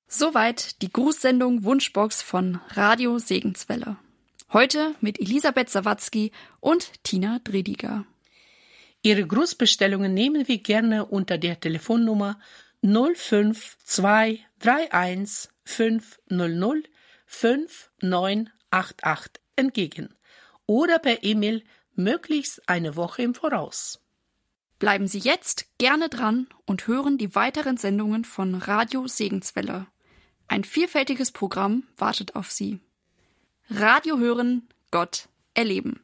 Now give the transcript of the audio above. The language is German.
Soweit die Grußsendung Wunschbox von Radio Segenswelle. Heute mit Elisabeth Sawatzki und Tina Drediger. Ihre Grußbestellungen nehmen wir gerne unter der Telefonnummer 05231 500 5988 entgegen oder per E-Mail möglichst eine Woche im Voraus. Bleiben Sie jetzt gerne dran und hören die weiteren Sendungen von Radio Segenswelle. Ein vielfältiges Programm wartet auf Sie. Radio hören, Gott erleben.